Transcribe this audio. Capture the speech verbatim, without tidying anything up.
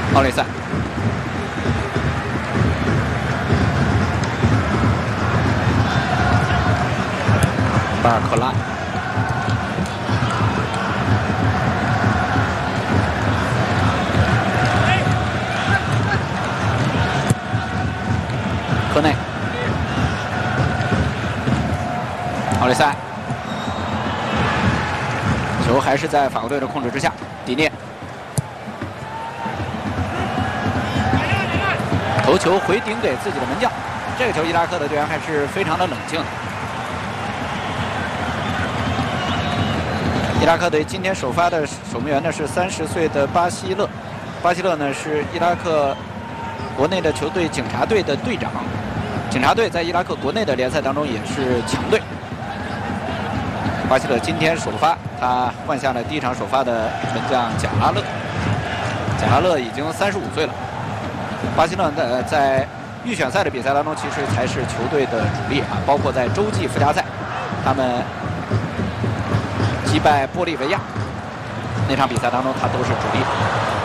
奥雷塞。 巴尔克拉，科内，奥雷塞，球还是在法国队的控制之下。迪涅，头球回顶给自己的门将，这个球伊拉克的队员还是非常的冷静。 伊拉克队今天首发的守门员呢是三十岁的巴西勒，巴西勒呢是伊拉克国内的球队警察队的队长，警察队在伊拉克国内的联赛当中也是强队。巴西勒今天首发，他换下了第一场首发的门将贾拉勒，贾拉勒已经三十五岁了。巴西勒在在预选赛的比赛当中，其实才是球队的主力啊，包括在洲际附加赛，他们。 击败玻利维亚那场比赛当中，他都是主力。